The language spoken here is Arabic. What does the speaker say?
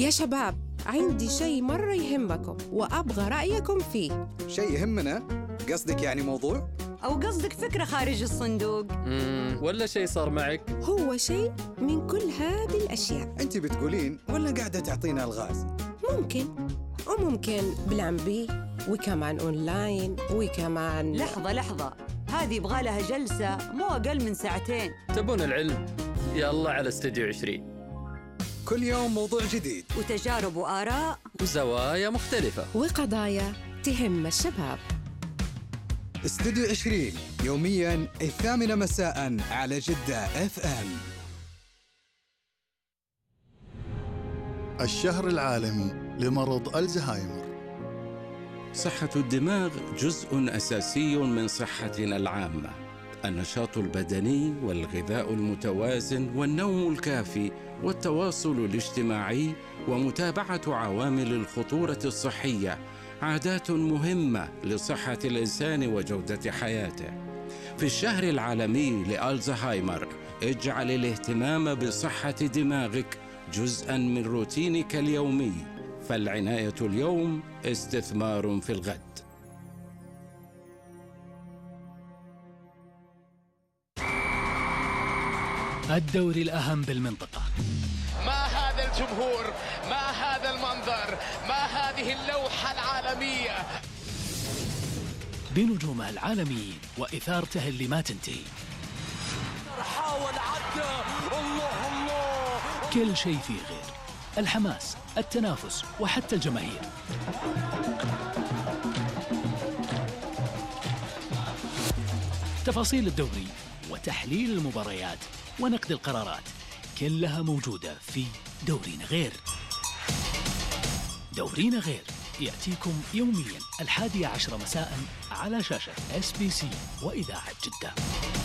يا شباب، عندي شيء مرة يهمكم وأبغى رأيكم فيه. شيء يهمنا؟ قصدك يعني موضوع؟ أو قصدك فكرة خارج الصندوق؟ ولا شيء صار معك؟ هو شيء من كل هذه الأشياء. أنت بتقولين ولا قاعدة تعطينا الغاز؟ ممكن وممكن بلان بي، وكمان أونلاين، وكمان لحظة، هذه يبغى لها جلسة مو أقل من 2 ساعات. تبون العلم؟ يلا على استديو 20. كل يوم موضوع جديد وتجارب وآراء وزوايا مختلفة وقضايا تهم الشباب. استديو 20 يومياً 8 مساء على جدة FM. الشهر العالمي لمرض الزهايمر. صحة الدماغ جزء أساسي من صحتنا العامة. النشاط البدني والغذاء المتوازن والنوم الكافي والتواصل الاجتماعي ومتابعة عوامل الخطورة الصحية عادات مهمة لصحة الإنسان وجودة حياته. في الشهر العالمي لألزهايمر اجعل الاهتمام بصحة دماغك جزءاً من روتينك اليومي، فالعناية اليوم استثمار في الغد. الدوري الأهم بالمنطقة. ما هذا الجمهور، ما هذا المنظر، ما هذه اللوحة العالمية بنجومها العالميين وإثارته اللي ما تنتهي. حاول عدى، الله كل شيء فيه غير الحماس، التنافس وحتى الجماهير. تفاصيل الدوري وتحليل المباريات ونقد القرارات كلها موجودة في دورينا غير. دورينا غير يأتيكم يومياً 11 مساء على شاشة SBC وإذاعة جدة.